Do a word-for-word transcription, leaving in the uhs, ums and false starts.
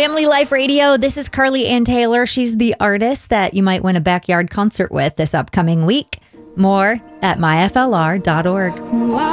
Family Life Radio, this is Carly Ann Taylor. She's the artist that you might win a backyard concert with this upcoming week. More at my f l r dot org.